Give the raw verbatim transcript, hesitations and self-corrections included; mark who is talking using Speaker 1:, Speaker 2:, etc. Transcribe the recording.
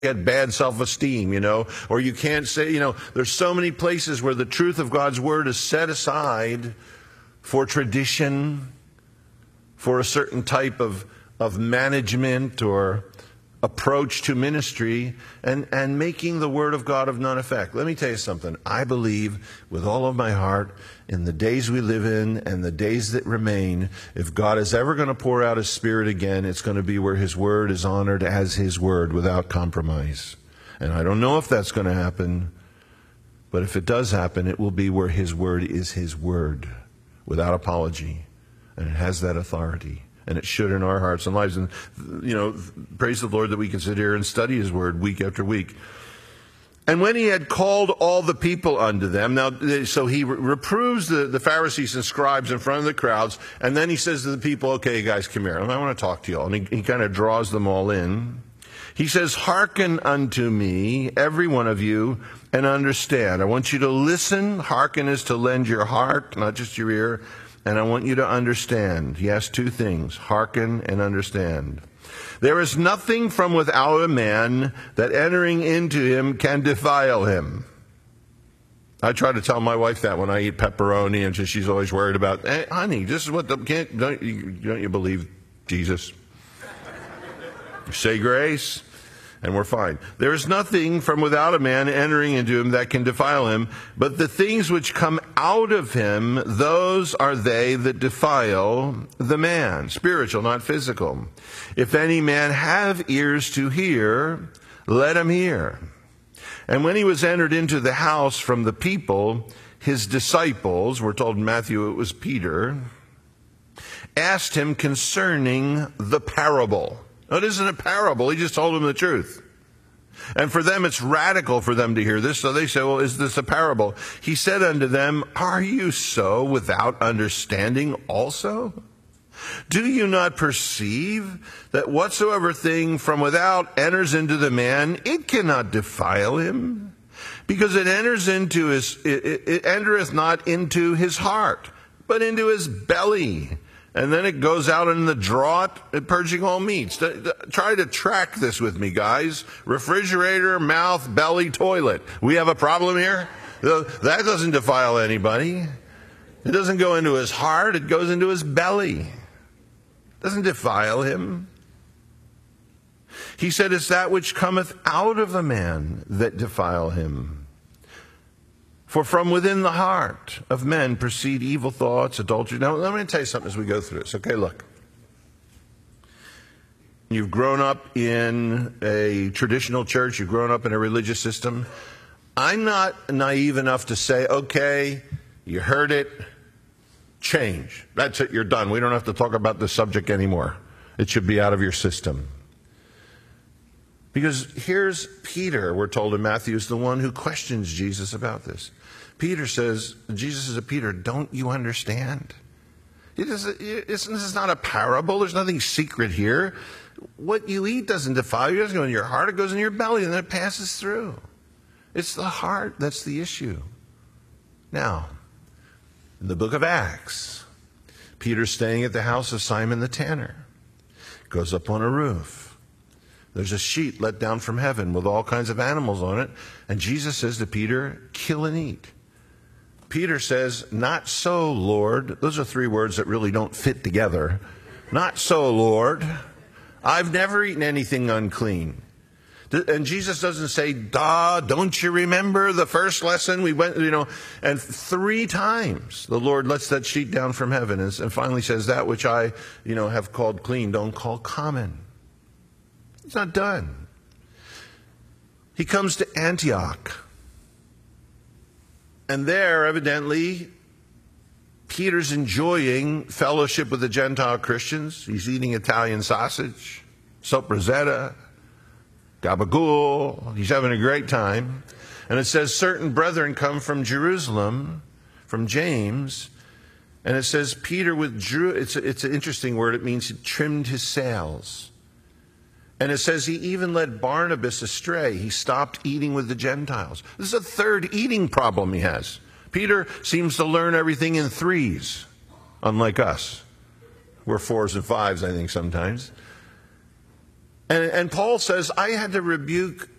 Speaker 1: get bad self-esteem, you know, or you can't say, you know, there's so many places where the truth of God's word is set aside for tradition, for a certain type of, of management or approach to ministry, and, and making the word of God of none effect. Let me tell you something. I believe with all of my heart in the days we live in and the days that remain, if God is ever going to pour out his Spirit again, it's going to be where his word is honored as his word without compromise. And I don't know if that's going to happen, but if it does happen, it will be where his word is his word without apology. And it has that authority. And it should in our hearts and lives. And, you know, praise the Lord that we can sit here and study his word week after week. And when he had called all the people unto them, now, so he reproves the, the Pharisees and scribes in front of the crowds, and then he says to the people, okay, guys, come here. I want to talk to you all. And he, he kind of draws them all in. He says, hearken unto me, every one of you, and understand. I want you to listen. Hearken is to lend your heart, not just your ear. And I want you to understand. He has two things, hearken and understand. There is nothing from without a man that entering into him can defile him. I try to tell my wife that when I eat pepperoni, and she's always worried about, hey, honey, this is what the, can't, don't, you, don't you believe Jesus? Say grace, and we're fine. There is nothing from without a man entering into him that can defile him, but the things which come out of him, those are they that defile the man. Spiritual, not physical. If any man have ears to hear, let him hear. And when he was entered into the house from the people, his disciples, we're told in Matthew it was Peter, asked him concerning the parable. No, it isn't a parable. He just told them the truth. And for them, it's radical for them to hear this. So they say, well, is this a parable? He said unto them, are you so without understanding also? Do you not perceive that whatsoever thing from without enters into the man, it cannot defile him? Because it enters into his, it, it, it entereth not into his heart, but into his belly. And then it goes out in the draught, purging all meats. Try to track this with me, guys. Refrigerator, mouth, belly, toilet. We have a problem here? That doesn't defile anybody. It doesn't go into his heart. It goes into his belly. It doesn't defile him. He said, it's that which cometh out of a man that defile him. For from within the heart of men proceed evil thoughts, adultery. Now, let me tell you something as we go through this. Okay, look. You've grown up in a traditional church. You've grown up in a religious system. I'm not naive enough to say, okay, you heard it, change. That's it, you're done. We don't have to talk about this subject anymore. It should be out of your system. Because here's Peter, we're told in Matthew, is the one who questions Jesus about this. Peter says, Jesus says to Peter, don't you understand? It is, it's, this is not a parable. There's nothing secret here. What you eat doesn't defile you. It doesn't go in your heart. It goes in your belly, and then it passes through. It's the heart that's the issue. Now, in the book of Acts, Peter's staying at the house of Simon the tanner. Goes up on a roof. There's a sheet let down from heaven with all kinds of animals on it. And Jesus says to Peter, kill and eat. Peter says, not so, Lord. Those are three words that really don't fit together. Not so, Lord. I've never eaten anything unclean. And Jesus doesn't say, duh, don't you remember the first lesson we went, you know, and three times the Lord lets that sheet down from heaven and finally says, that which I, you know, have called clean, don't call common. He's not done. He comes to Antioch. And there, evidently, Peter's enjoying fellowship with the Gentile Christians. He's eating Italian sausage, sopressata, gabagool. He's having a great time. And it says, certain brethren come from Jerusalem, from James. And it says, Peter withdrew. It's, a, it's an interesting word. It means he trimmed his sails. And it says he even led Barnabas astray. He stopped eating with the Gentiles. This is a third eating problem he has. Peter seems to learn everything in threes, unlike us. We're fours and fives, I think, sometimes. And, and Paul says, I had to rebuke